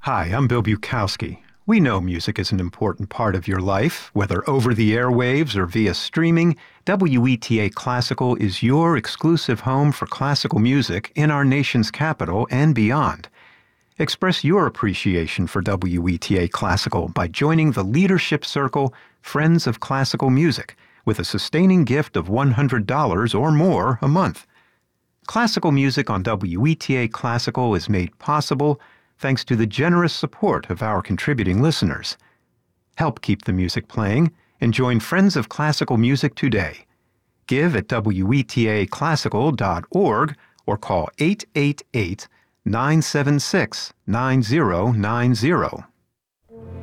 Hi, I'm Bill Bukowski. We know music is an important part of your life, whether over the airwaves or via streaming. WETA Classical is your exclusive home for classical music in our nation's capital and beyond. Express your appreciation for WETA Classical by joining the Leadership Circle Friends of Classical Music with a sustaining gift of $100 or more a month. Classical music on WETA Classical is made possible thanks to the generous support of our contributing listeners. Help keep the music playing and join Friends of Classical Music today. Give at WETAclassical.org or call 888-976-9090.